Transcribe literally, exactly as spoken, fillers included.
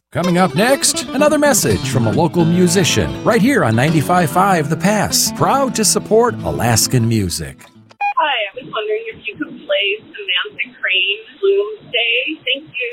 Coming up next, another message from a local musician right here on ninety-five point five The Pass, proud to support Alaskan music.